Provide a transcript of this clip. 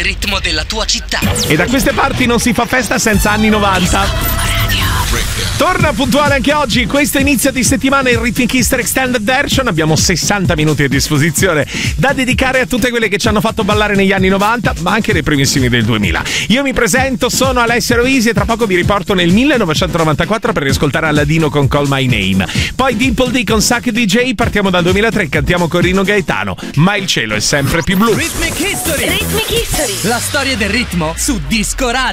ritmo della tua città. E da queste parti non si fa festa senza anni 90. Torna puntuale anche oggi, questo inizio di settimana il Rhythmic History Extended Version. Abbiamo 60 minuti a disposizione da dedicare a tutte quelle che ci hanno fatto ballare negli anni 90, ma anche nei primissimi del 2000. Io mi presento, sono Alessio Rovisi e tra poco vi riporto nel 1994 per riascoltare Aladino con Call My Name. Poi Dimple D con Suck DJ, partiamo dal 2003, cantiamo con Rino Gaetano, ma il cielo è sempre più blu. Rhythmic History. La storia del ritmo su Disco Radio.